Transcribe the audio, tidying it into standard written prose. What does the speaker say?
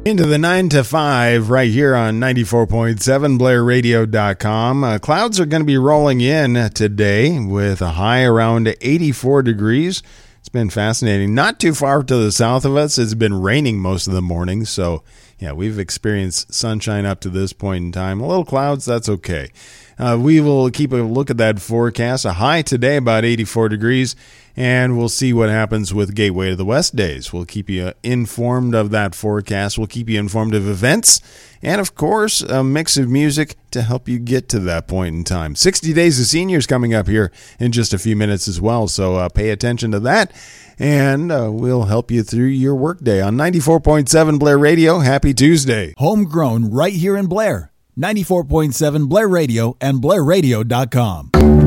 Into the 9 to 5 right here on 94.7 BlairRadio.com. Clouds are going to be rolling in today with a high around 84 degrees. It's been fascinating. Not too far to the south of us. It's been raining most of the morning. So, yeah, we've experienced sunshine up to this point in time. A little clouds, that's okay. We will keep a look at that forecast. A high today, about 84 degrees. And we'll see what happens with Gateway to the West days. We'll keep you informed of that forecast. We'll keep you informed of events. And, of course, a mix of music to help you get to that point in time. 60 Days of Seniors coming up here in just a few minutes as well. So pay attention to that. And we'll help you through your workday on 94.7 Blair Radio. Happy Tuesday. Homegrown right here in Blair. 94.7 Blair Radio and BlairRadio.com.